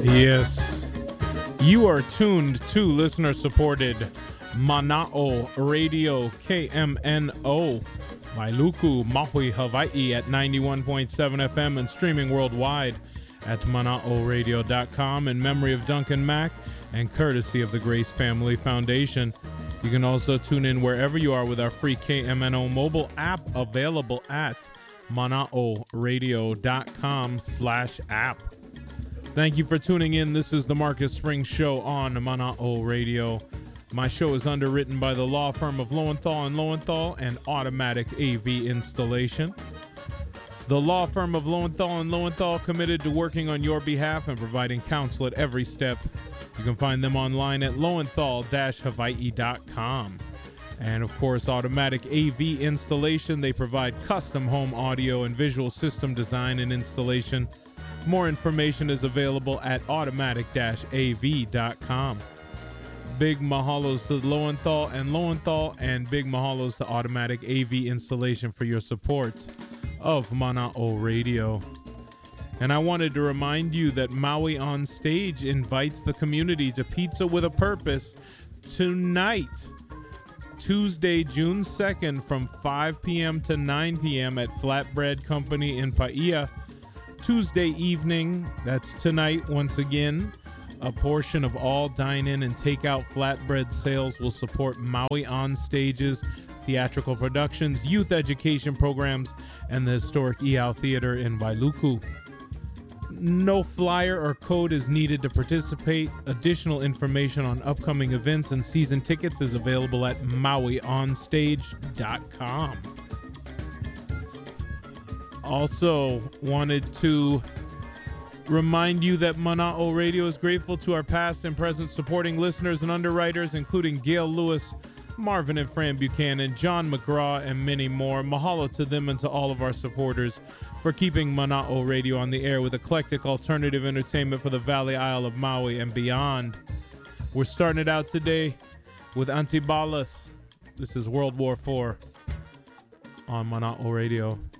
Yes, you are tuned to listener-supported Mana'o Radio KMNO, Wailuku, Maui, Hawaii at 91.7 FM and streaming worldwide at mana'oradio.com in memory of Duncan Mack and courtesy of the Grace Family Foundation. You can also tune in wherever you are with our free KMNO mobile app available at mana'oradio.com/app. Thank you for tuning in. This is the Marcus Springs Show on Mana'o Radio. My show is underwritten by the law firm of Lowenthal & Lowenthal and Automatic AV Installation. The law firm of Lowenthal & Lowenthal committed to working on your behalf and providing counsel at every step. You can find them online at lowenthal-hawaii.com. And of course, Automatic AV Installation. They provide custom home audio and visual system design and installation. More information is available at automatic-av.com. Big mahalos to Lowenthal and big mahalos to Automatic AV Installation for your support of Mana'o Radio. And I wanted to remind you that Maui on Stage invites the community to Pizza with a Purpose tonight, Tuesday, June 2nd from 5 p.m. to 9 p.m. at Flatbread Company in Paia. Tuesday evening, that's tonight once again, a portion of all dine-in and takeout flatbread sales will support Maui on Stage's theatrical productions, youth education programs, and the historic Iao Theater in Wailuku. No flyer or code is needed to participate. Additional information on upcoming events and season tickets is available at mauionstage.com. Also wanted to remind you that Mana'o Radio is grateful to our past and present supporting listeners and underwriters, including Gail Lewis, Marvin and Fran Buchanan, John McGraw, and many more. Mahalo to them and to all of our supporters for keeping Mana'o Radio on the air with eclectic alternative entertainment for the Valley Isle of Maui and beyond. We're starting it out today with Antibalas. This is World War IV on Mana'o Radio.